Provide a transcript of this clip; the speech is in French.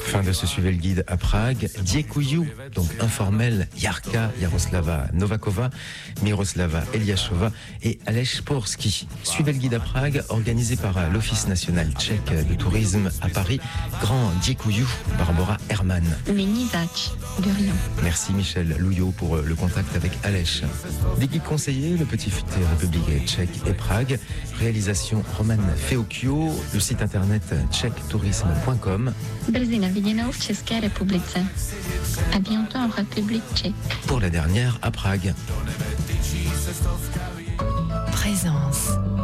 Fin de ce Suivez le guide à Prague. Dziękuję, donc informel, Jarka Jaroslava Novakova, Miroslava Eliashova et Aleš Pohorský. Suivez le guide à Prague, organisé par l'Office national tchèque de tourisme à Paris. Grand Dziękuję, Barbara Herrmann. Není zač, de rien. Merci Michel Louillot pour le contact avec Aleš. Des guides conseillers, le Petit Futé République tchèque et Prague. Réalisation Roman Feokio, le site internet tchèquetourisme.com. Brzy na viděnou v České republice. À bientôt en République tchèque. Pour la dernière à Prague. Présence.